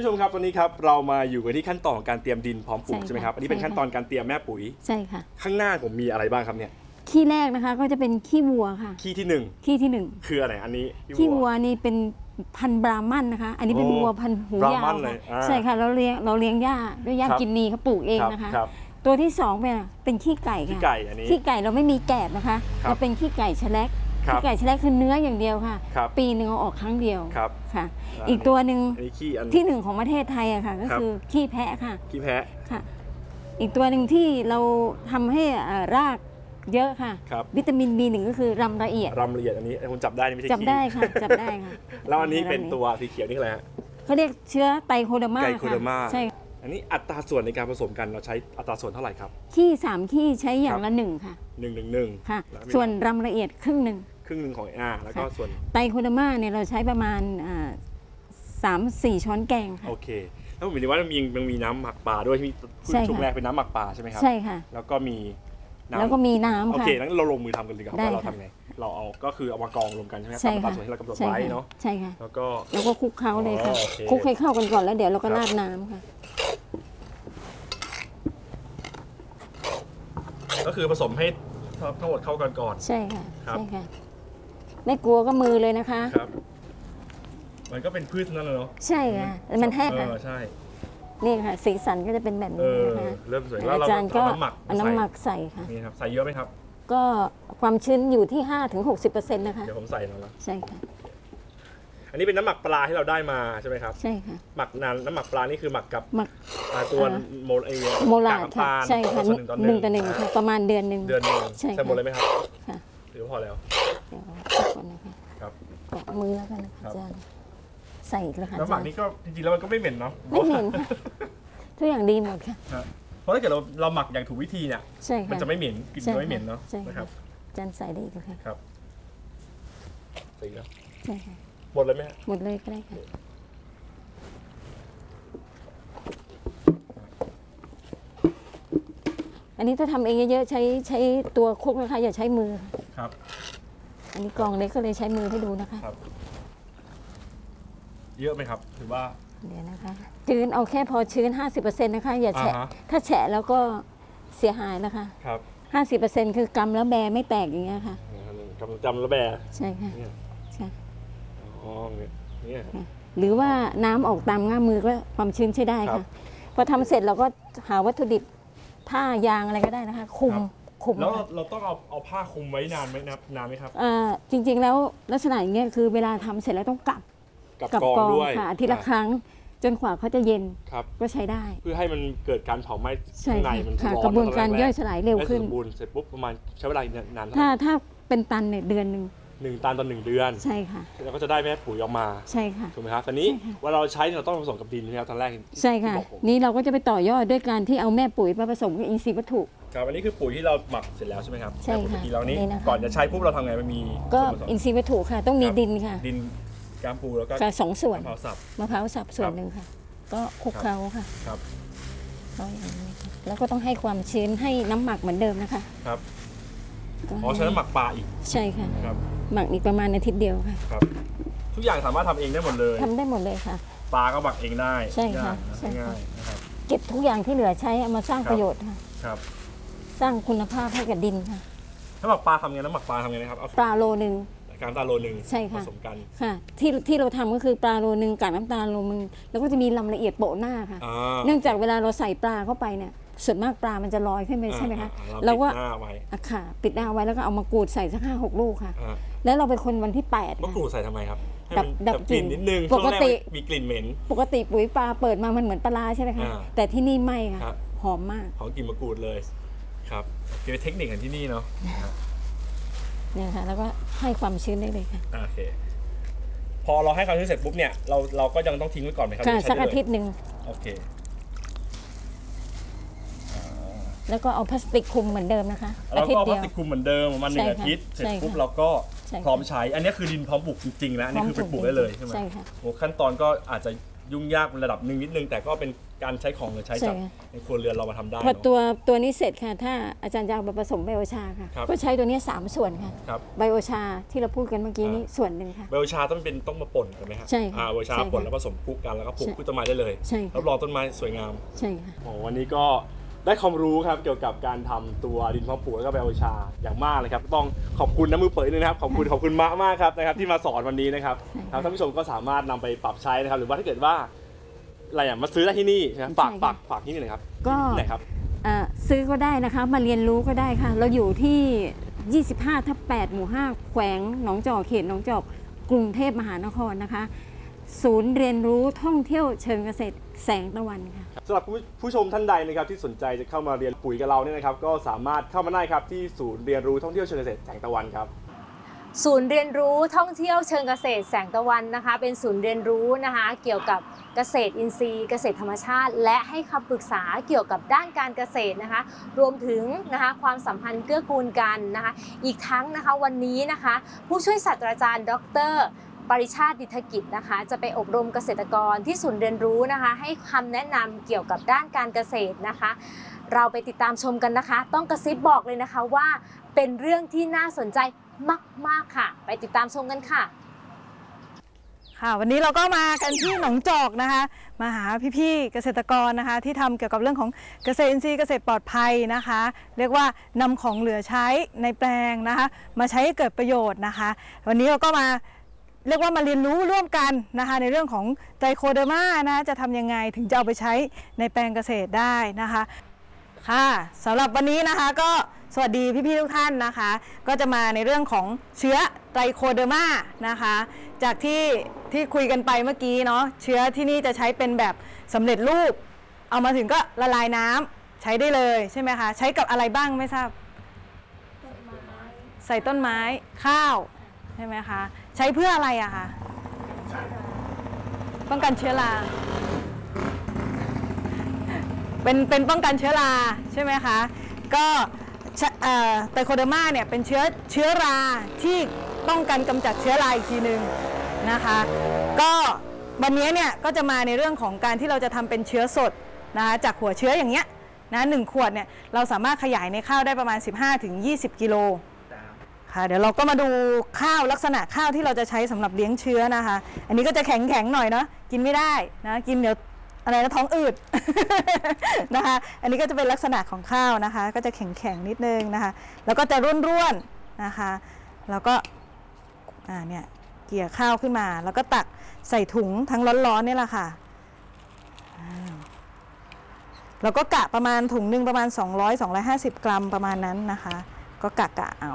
ผู้ชมครับตอนนี้ครับเรามาอยู่กันที่ขั้นตอนของการเตรียมดินพร้อมปลูกใช่ไหมครับอันนี้เป็นขั้นตอนการเตรียมแม่ปุ๋ยใช่ค่ะข้างหน้าผมมีอะไรบ้างครับเนี่ยขี้แรกนะคะก็จะเป็นขี้วัวค่ะขี้ที่หนึ่งคืออะไรอันนี้ขี้วัวนี่เป็นพันธุ์บราหมันนะคะอันนี้เป็นวัวพันธุ์หูยาวใช่ค่ะเราเลี้ยงหญ้าด้วยหญ้ากินนีเขาปลูกเองนะคะตัวที่สองเป็นขี้ไก่ค่ะขี้ไก่เราไม่มีแกบนะคะเราเป็นขี้ไก่แฉลกขี้ไก่แฉลกคือเนื้ออย่างเดียวค่ะปีหนึ่งเอาออกครั้งเดียวค่ะอีกตัวหนึ่งที่หนึ่งของประเทศไทยอะค่ะก็คือขี้แพะค่ะขี้แพะค่ะอีกตัวหนึ่งที่เราทำให้รากเยอะค่ะวิตามิน B1 ก็คือรำละเอียดอันนี้คุณจับได้ไม่ใช่ขี้จับได้ค่ะจับได้ค่ะแล้วอันนี้เป็นตัวสีเขียวนี่อะไรฮะเขาเรียกเชื้อไตโคเดอร์มาใช่อันนี้อัตราส่วนในการผสมกันเราใช้อัตราส่วนเท่าไหร่ครับขี้3ขี้ใช้อย่างละ1ค่ะ 1 ค่ะส่วนรำละเอียดครึ่งหนึ่งของแล้วก็ส่วนไตโคเดอร์มาเนี่ยเราใช้ประมาณ3-4 ช้อนแกงค่ะโอเคแล้วผมเห็นว่ามันมีน้ำหมักปลาด้วยที่ช่วงแรกเป็นน้ำหมักปลาใช่ไหมครับใช่ค่ะแล้วก็มีน้ำโอเคงั้นเราลงมือทำกันเลยครับว่าเราทำไงเราเอามากองรวมกันใช่ไหมตามอัตราส่วนที่เรากำหนดไว้เนาะใช่ค่ะแล้วก็คลุกเคล้าเลยค่ะคลุกให้เข้ากันก่อนแล้วเดี๋ยวเราก็ราดน้ำค่ะก็คือผสมให้ทั้งหมดเข้ากันก่อนใช่ค่ะใช่ค่ะไม่กลัวก็มือเลยนะคะครับมันก็เป็นพืชนั่นแหละเนาะใช่ค่ะมันแห้งค่ะใช่นี่ค่ะสีสันก็จะเป็นแบบนี้นะคะเริ่มสวยแล้วอาจารย์ก็น้ำหมักใส่ค่ะนี่ครับใส่เยอะไหมครับก็ความชื้นอยู่ที่ 5-60% นะคะเดี๋ยวผมใส่แล้วใช่ค่ะอันนี้เป็นน้ำหมักปลาที่เราได้มาใช่ไหมครับใช่ค่ะหมักนานน้ำหมักปลานี่คือหมักกับตัวโมลาร์ค่ะใช่ค่ะ1:1ค่ะประมาณเดือนหนึ่งใช่หมดเลยไหมครับค่ะหรือพอแล้วเดี๋ยวก่อนนะคะครับกดมือแล้วกันนะคะอาจารย์ใส่เลยค่ะน้ำหมักนี่ก็จริงๆแล้วมันก็ไม่เหม็นเนาะไม่เหม็นทุกอย่างดีหมดค่ะเพราะถ้าเกิดเราหมักอย่างถูกวิธีเนี่ยมันจะไม่เหม็นกินไม่เหม็นเนาะนะครับอาจารย์ใส่ได้อีกค่ะครับใส่แล้วใช่ค่ะหมดเลยไหมหมดเลยก็ได้ค่ะอันนี้ถ้าทำเองเยอะๆใช้ตัวคลุกนะคะอย่าใช้มือครับอันนี้กองเล็กก็เลยใช้มือให้ดูนะคะเยอะไหมครับถือว่าเดี๋ยวนะคะชื้นเอาแค่พอชื้น 50% นะคะอย่าแฉะถ้าแฉะแล้วก็เสียหายนะคะครับ 50% คือกำแล้วแบไม่แตกอย่างเงี้ยค่ะจำแล้วแบใช่ค่ะใช่อ๋อเนี่ยหรือว่าน้ำออกตามง่ามมือก็ความชื้นใช้ได้ค่ะพอทำเสร็จเราก็หาวัตถุดิบผ้ายางอะไรก็ได้นะคะคุมแล้วเราต้องเอาผ้าคลุมไว้นานไหมครับจริงๆแล้วลักษณะอย่างเงี้ยคือเวลาทำเสร็จแล้วต้องกลับกองด้วยค่ะอาทิตย์ละครั้งจนกว่าเขาจะเย็นก็ใช้ได้เพื่อให้มันเกิดการเผาไหม้ข้างในมันร้อนกระบวนการย่อยสลายเร็วขึ้นสมบูรณ์เสร็จปุ๊บประมาณใช้เวลานานถ้าเป็นตันเนี่ยเดือนหนึ่ง 1 ตันต่อ1 เดือนใช่ค่ะแล้วก็จะได้แม่ปุ๋ยออกมาใช่ค่ะถูกไหมครับตอนนี้ว่าเราใช้เราต้องผสมกับดินนะครับตอนแรกใช่ค่ะนี้เราก็จะไปต่อยอดด้วยการที่เอาแม่ปุ๋ยมาผสมกับอินทรีย์วัตถุครับอันนี้คือปุ๋ยที่เราหมักเสร็จแล้วใช่ไหมครับใช่ค่ะแล้วนี้ก่อนจะใช้ปุ๊บเราทำไงมันมีก็อินทรีย์วัตถุค่ะต้องมีดินค่ะดินกามปูแล้วก็ 2 ส่วนมะพร้าวสับส่วนหนึ่งค่ะก็คลุกเคล้าค่ะครับก็อย่างนี้แล้วก็ต้องให้ความชื้นให้น้ำหมักเหมือนเดิมนะคะครับใช้น้ำหมักปลาอีกใช่ค่ะครับหมักอีกประมาณอาทิตย์เดียวค่ะครับทุกอย่างสามารถทำเองได้หมดเลยทำได้หมดเลยค่ะปลาก็หมักเองได้ใช่ค่ะง่ายนะครับเก็บทุกอย่างที่เหลือใช้เอามาสร้างประโยชน์ค่ะครับสร้างคุณภาพให้กับดินค่ะน้ำหมักปลาทำไงน้ำหมักปลาทำไงนะครับปลาโลนึงกากน้ำตาลโลนึงใช่ค่ะผสมกันค่ะที่เราทำก็คือปลาโลนึงกากน้ำตาลโลนึงแล้วก็จะมีลำละเอียดโปะหน้าค่ะเนื่องจากเวลาเราใส่ปลาเข้าไปเนี่ยส่วนมากปลามันจะลอยขึ้นไปใช่ไหมคะเราก็ค่ะปิดหน้าไว้แล้วก็เอามากรูดใส่สัก5-6 ลูกค่ะแล้วเราเป็นคนวันที่8 มากรูดใส่ทำไมครับดับกลิ่นนิดนึงปกติมีกลิ่นเหม็นปกติปุ๋ยปลาเปิดมามันเหมือนปลาใช่ไหมคะแต่ที่นี่ไม่ค่ะหอมมากหอมกลิ่นมะกรูดเลยครับเป็นเทคนิคของที่นี่เนาะเนี่ยค่ะแล้วก็ให้ความชื้นได้เลยค่ะโอเคพอเราให้ความชื้นเสร็จปุ๊บเนี่ยเราก็ยังต้องทิ้งไว้ก่อนไหมครับสักอาทิตย์หนึ่งโอเคแล้วก็เอาพลาสติกคลุมเหมือนเดิมนะคะอาทิตย์เดียวพลาสติกคลุมเหมือนเดิมประมาณ1 อาทิตย์เสร็จปุ๊บเราก็พร้อมใช้อันนี้คือดินพร้อมปลูกจริงๆแล้วอันนี้คือไปปลูกได้เลยใช่ไหมใช่ค่ะขั้นตอนก็อาจจะยุ่งยากระดับหนึ่งนิดนึงแต่ก็เป็นการใช้ของหรือใช้จากในครัวเรือนเรามาทำได้พอตัวนี้เสร็จค่ะถ้าอาจารย์จะเอาไปผสมไบโอชาค่ะก็ใช้ตัวนี้3 ส่วนค่ะไบโอชาที่เราพูดกันเมื่อกี้นี้ส่วนหนึ่งค่ะไบโอชาต้องมาป่นกันไหมครับใช่ค่ะไบโอชาป่นแล้วผสมคลุกกันแล้วก็ปลูกพืชต้นไม้ได้เลยใช่รับรองต้นไม้สวยงามใช่ค่ะวันนี้ก็ได้ความรู้ครับเกี่ยวกับการทำตัวดินเพาะปลูกแล้วก็ไบโอชาอย่างมากเลยครับต้องขอบคุณน้ำมือเปิดด้วยนะครับขอบคุณมากครับนะครับที่มาสอนวันนี้นะครับท่านผู้ชมก็สามารถนำไปปรับใช้นะครับหรือว่าถ้าเกิดว่าอะไรมาซื้อได้ที่นี่นะฝากที่นี่เลยครับก็ไหนครับซื้อก็ได้นะคะมาเรียนรู้ก็ได้ค่ะเราอยู่ที่25/8 หมู่ 5แขวงหนองจอกเขตหนองจอกกรุงเทพมหานครนะคะศูนย์เรียนรู้ท่องเที่ยวเชิงเกษตรแสงตะวันค่ะสำหรับผู้ชมท่านใดนะครับที่สนใจจะเข้ามาเรียนปุ๋ยกับเราเนี่ยนะครับก็สามารถเข้ามาได้ครับที่ศูนย์เรียนรู้ท่องเที่ยวเชิงเกษตรแสงตะวันครับศูนย์เรียนรู้ท่องเที่ยวเชิงเกษตรแสงตะวันนะคะเป็นศูนย์เรียนรู้นะคะเกี่ยวกับเกษตรอินทรีย์เกษตรธรรมชาติและให้คำปรึกษาเกี่ยวกับด้านการเกษตรนะคะรวมถึงนะคะความสัมพันธ์เกื้อกูลกันนะคะอีกทั้งนะคะวันนี้นะคะผู้ช่วยศาสตราจารย์ดร.ปริชาติดิษฐกิจนะคะจะไปอบรมเกษตรกรที่ศูนย์เรียนรู้นะคะให้คำแนะนำเกี่ยวกับด้านการเกษตรนะคะเราไปติดตามชมกันนะคะต้องกระซิบบอกเลยนะคะว่าเป็นเรื่องที่น่าสนใจมากๆค่ะไปติดตามชมกันค่ะวันนี้เราก็มากันที่หนองจอกนะคะมาหาพี่ๆเกษตรกรนะคะที่ทำเกี่ยวกับเรื่องของเกษตรอินทรีย์เกษตรปลอดภัยนะคะเรียกว่านำของเหลือใช้ในแปลงนะคะมาใช้ให้เกิดประโยชน์นะคะวันนี้เราก็มาเรียกว่ามาเรียนรู้ร่วมกันนะคะในเรื่องของไตรโคเดอร์มานะจะทำยังไงถึงจะเอาไปใช้ในแปลงเกษตรได้นะคะค่ะสำหรับวันนี้นะคะก็สวัสดีพี่ๆทุกท่านนะคะก็จะมาในเรื่องของเชื้อไตรโคเดอร์มานะคะจากที่คุยกันไปเมื่อกี้เนาะเชื้อที่นี่จะใช้เป็นแบบสำเร็จรูปเอามาถึงก็ละลายน้ำใช้ได้เลยใช่ไหมคะใช้กับอะไรบ้างไม่ทราบใส่ต้นไม้ข้าวใช่ไหมคะใช้เพื่ออะไรอะคะป้องกันเชื้อราเป็นป้องกันเชื้อราใช่ไหมคะก็ไตรโคเดอร์มาเนี่ยเป็นเชื้อราที่ป้องกันกำจัดเชื้อราอีกทีหนึ่งนะคะก็วันนี้เนี่ยก็จะมาในเรื่องของการที่เราจะทำเป็นเชื้อสดนะคะจากหัวเชื้ออย่างเงี้ยนะ1 ขวดเนี่ยเราสามารถขยายในข้าวได้ประมาณ 15-20 กิโลค่ะเดี๋ยวเราก็มาดูข้าวลักษณะข้าวที่เราจะใช้สำหรับเลี้ยงเชื้อนะคะอันนี้ก็จะแข็งหน่อยเนาะกินไม่ได้นะกินเดี๋ยวอะไรนะท้องอืด นะคะอันนี้ก็จะเป็นลักษณะของข้าวนะคะก็จะแข็งนิดนึงนะคะแล้วก็จะร่วนๆนะคะแล้วก็เนี่ยเกี่ยข้าวขึ้นมาแล้วก็ตักใส่ถุงทั้งร้อนๆนี่แหละค่ะแล้วก็กะประมาณถุงหนึ่งประมาณ200-250 กรัมประมาณนั้นนะคะก็กะเอา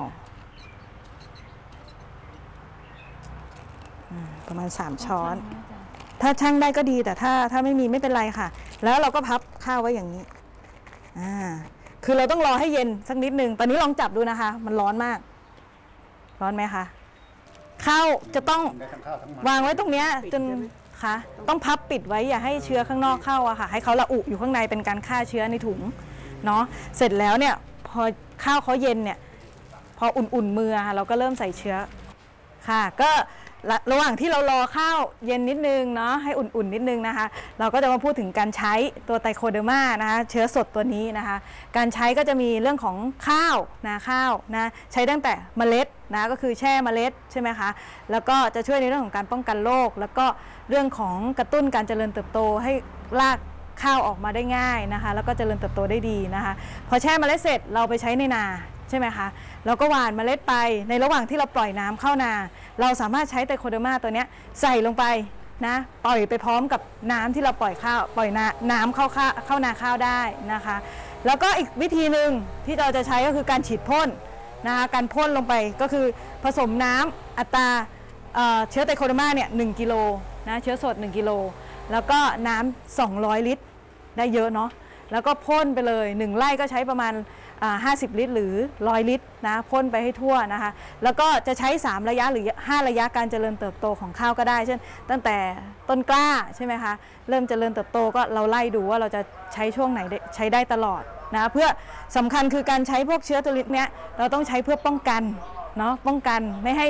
ประมาณ3 ช้อนถ้าชั่งได้ก็ดีแต่ถ้าไม่มีไม่เป็นไรค่ะแล้วเราก็พับข้าวไว้อย่างนี้คือเราต้องรอให้เย็นสักนิดนึงตอนนี้ลองจับดูนะคะมันร้อนมากร้อนไหมคะข้าวจะต้องวางไว้ตรงนี้จนค่ะต้องพับปิดไว้อย่าให้เชื้อข้างนอกเข้าอะค่ะให้เขาระอุอยู่ข้างในเป็นการฆ่าเชื้อในถุงเนาะเสร็จแล้วเนี่ยพอข้าวเขาเย็นเนี่ยพออุ่นๆมือค่ะเราก็เริ่มใส่เชื้อค่ะก็ระหว่างที่เรารอข้าวเย็นนิดนึงเนาะให้อุ่นๆนิดนึงนะคะเราก็จะมาพูดถึงการใช้ตัวไตรโคเดอร์มานะคะเชื้อสดตัวนี้นะคะการใช้ก็จะมีเรื่องของข้าวนะใช้ตั้งแต่เมล็ดนะก็คือแช่เมล็ดใช่ไหมคะแล้วก็จะช่วยในเรื่องของการป้องกันโรคแล้วก็เรื่องของกระตุ้นการเจริญเติบโตให้รากข้าวออกมาได้ง่ายนะคะแล้วก็เจริญเติบโตได้ดีนะคะพอแช่เมล็ดเสร็จเราไปใช้ในนาใช่ไหมคะเราก็หว่านเมล็ดไปในระหว่างที่เราปล่อยน้ำเข้านาเราสามารถใช้ไตรโคเดอร์มาตัวนี้ใส่ลงไปนะปล่อยไปพร้อมกับน้ำที่เราปล่อยน้ำเข้านาข้าวได้นะคะแล้วก็อีกวิธีหนึ่งที่เราจะใช้ก็คือการฉีดพ่นนะคะการพ่นลงไปก็คือผสมน้ำอัตราเชื้อไตรโคเดอร์มาเนี่ย1 กิโลนะเชื้อสด1 กิโลแล้วก็น้ำ200 ลิตรได้เยอะเนาะแล้วก็พ่นไปเลย1 ไร่ก็ใช้ประมาณ50 ลิตรหรือ100 ลิตรนะพ่นไปให้ทั่วนะคะแล้วก็จะใช้3 ระยะหรือ5 ระยะการเจริญเติบโตของข้าวก็ได้เช่นตั้งแต่ต้นกล้าใช่ไหมคะเริ่มเจริญเติบโตก็เราไล่ดูว่าเราจะใช้ช่วงไหนใช้ได้ตลอดนะเพื่อสำคัญคือการใช้พวกเชื้อตัวนี้เราต้องใช้เพื่อป้องกันเนาะป้องกันไม่ให้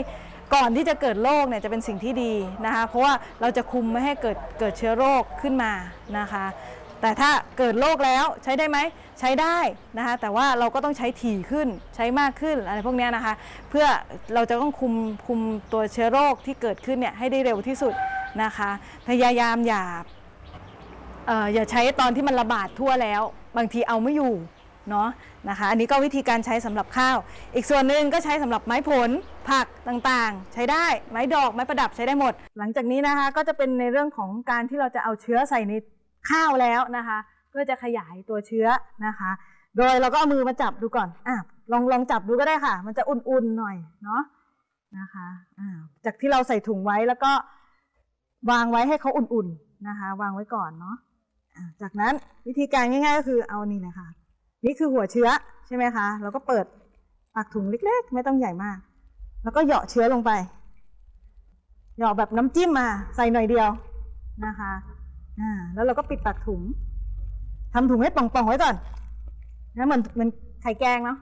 ก่อนที่จะเกิดโรคเนี่ยจะเป็นสิ่งที่ดีนะคะเพราะว่าเราจะคุมไม่ให้เกิดเชื้อโรคขึ้นมานะคะแต่ถ้าเกิดโรคแล้วใช้ได้ไหมใช้ได้นะคะแต่ว่าเราก็ต้องใช้ถี่ขึ้นใช้มากขึ้นอะไรพวกนี้นะคะเพื่อเราจะต้องคุมตัวเชื้อโรคที่เกิดขึ้นเนี่ยให้ได้เร็วที่สุดนะคะพยายามอย่าใช้ตอนที่มันระบาดทั่วแล้วบางทีเอาไม่อยู่เนาะนะคะอันนี้ก็วิธีการใช้สำหรับข้าวอีกส่วนหนึ่งก็ใช้สำหรับไม้ผลผักต่างๆใช้ได้ไม้ดอกไม้ประดับใช้ได้หมดหลังจากนี้นะคะก็จะเป็นในเรื่องของการที่เราจะเอาเชื้อใส่ในข้าวแล้วนะคะเพื่อจะขยายตัวเชื้อนะคะโดยเราก็เอามือมาจับดูก่อนลองจับดูก็ได้ค่ะมันจะอุ่นๆหน่อยเนาะนะคะจากที่เราใส่ถุงไว้แล้วก็วางไว้ให้เขาอุ่นๆนะคะวางไว้ก่อนเนาะจากนั้นวิธีการง่ายๆก็คือเอานี่เลยค่ะนี่คือหัวเชื้อใช่ไหมคะเราก็เปิดปากถุงเล็กๆไม่ต้องใหญ่มากแล้วก็เหยาะเชื้อลงไปเหยาะแบบน้ำจิ้มมาใส่หน่อยเดียวนะคะแล้วเราก็ปิดปากถุงทำถุงให้ป่องๆไว้ก่อนนะเหมือนไข่แกงเนาะ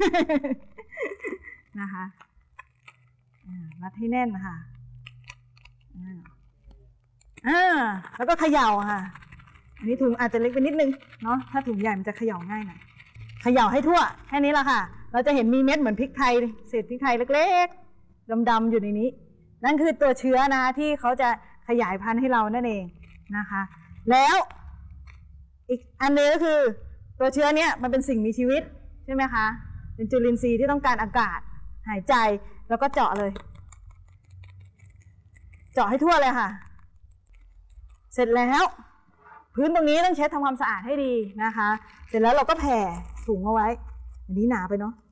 นะคะรัดให้แน่นนะคะแล้วก็เขย่าค่ะอันนี้ถุงอาจจะเล็กไปนิดนึงเนาะถ้าถุงใหญ่มันจะเขย่าง่ายหน่อยเขย่าให้ทั่วแค่นี้ละค่ะเราจะเห็นมีเม็ดเหมือนพริกไทยเศษพริกไทยเล็กๆดำๆอยู่ในนี้นั่นคือตัวเชื้อนะที่เขาจะขยายพันธุ์ให้เรานั่นเองนะคะแล้วอีกอันนึงก็คือตัวเชื้อเนี้ยมันเป็นสิ่งมีชีวิตใช่ไหมคะเป็นจุลินทรีย์ที่ต้องการอากาศหายใจแล้วก็เจาะเลยเจาะให้ทั่วเลยค่ะเสร็จแล้วพื้นตรงนี้ต้องเช็ดทำความสะอาดให้ดีนะคะเสร็จแล้วเราก็แผ่ถุงเอาไว้อันนี้หนาไปเนาะ